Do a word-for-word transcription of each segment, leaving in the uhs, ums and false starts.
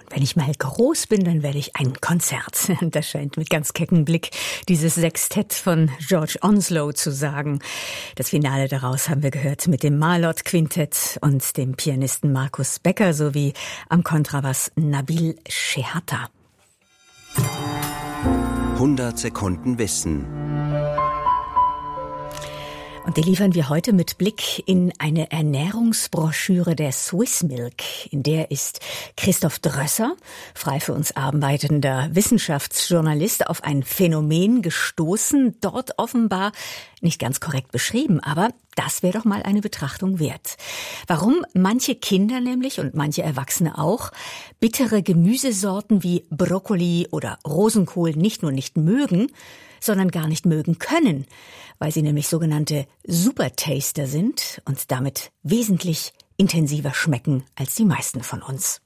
Wenn ich mal groß bin, dann werde ich ein Konzert. Das scheint mit ganz kecken Blick dieses Sextett von George Onslow zu sagen. Das Finale daraus haben wir gehört mit dem Marlott-Quintett und dem Pianisten Markus Becker sowie am Kontrabass Nabil Shehatta. hundert Sekunden Wissen. Und die liefern wir heute mit Blick in eine Ernährungsbroschüre der Swiss Milk. In der ist Christoph Drösser, frei für uns arbeitender Wissenschaftsjournalist, auf ein Phänomen gestoßen, dort offenbar nicht ganz korrekt beschrieben, aber das wäre doch mal eine Betrachtung wert. Warum manche Kinder nämlich und manche Erwachsene auch bittere Gemüsesorten wie Brokkoli oder Rosenkohl nicht nur nicht mögen, sondern gar nicht mögen können, weil sie nämlich sogenannte Supertaster sind und damit wesentlich intensiver schmecken als die meisten von uns.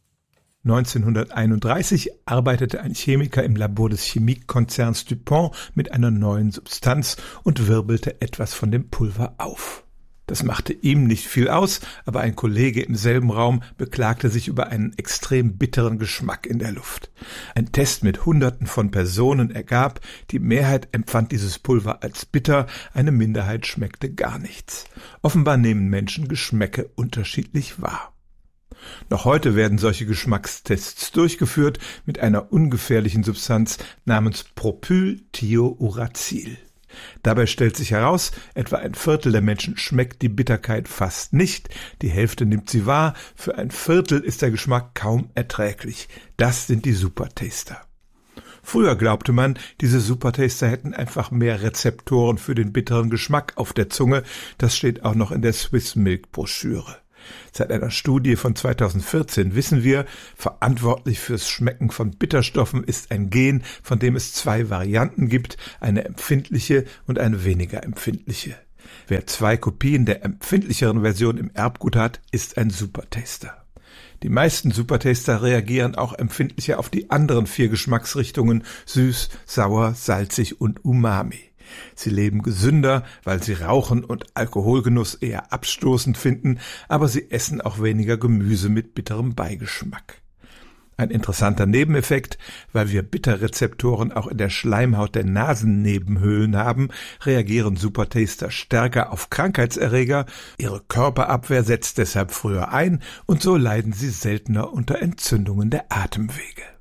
neunzehnhunderteinunddreißig arbeitete ein Chemiker im Labor des Chemiekonzerns DuPont mit einer neuen Substanz und wirbelte etwas von dem Pulver auf. Das machte ihm nicht viel aus, aber ein Kollege im selben Raum beklagte sich über einen extrem bitteren Geschmack in der Luft. Ein Test mit Hunderten von Personen ergab, die Mehrheit empfand dieses Pulver als bitter, eine Minderheit schmeckte gar nichts. Offenbar nehmen Menschen Geschmäcke unterschiedlich wahr. Noch heute werden solche Geschmackstests durchgeführt mit einer ungefährlichen Substanz namens Propylthiouracil. Dabei stellt sich heraus, etwa ein Viertel der Menschen schmeckt die Bitterkeit fast nicht, die Hälfte nimmt sie wahr, für ein Viertel ist der Geschmack kaum erträglich. Das sind die Supertaster. Früher glaubte man, diese Supertaster hätten einfach mehr Rezeptoren für den bitteren Geschmack auf der Zunge, das steht auch noch in der Swiss Milk Broschüre. Seit einer Studie von zweitausendvierzehn wissen wir, verantwortlich fürs Schmecken von Bitterstoffen ist ein Gen, von dem es zwei Varianten gibt, eine empfindliche und eine weniger empfindliche. Wer zwei Kopien der empfindlicheren Version im Erbgut hat, ist ein Supertaster. Die meisten Supertaster reagieren auch empfindlicher auf die anderen vier Geschmacksrichtungen süß, sauer, salzig und umami. Sie leben gesünder, weil sie Rauchen und Alkoholgenuss eher abstoßend finden, aber sie essen auch weniger Gemüse mit bitterem Beigeschmack. Ein interessanter Nebeneffekt, weil wir Bitterrezeptoren auch in der Schleimhaut der Nasennebenhöhlen haben, reagieren Supertaster stärker auf Krankheitserreger, ihre Körperabwehr setzt deshalb früher ein und so leiden sie seltener unter Entzündungen der Atemwege.